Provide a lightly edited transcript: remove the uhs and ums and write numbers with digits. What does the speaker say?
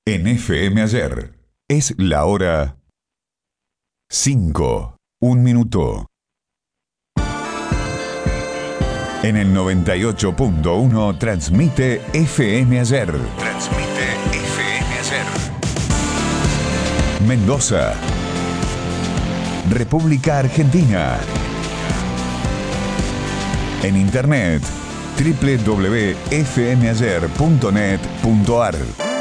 En FM Ayer es la hora 5, un minuto. En el 98.1 transmite FM Ayer. Transmite FM Ayer. Mendoza, República Argentina. En internet www.fmayer.net.ar.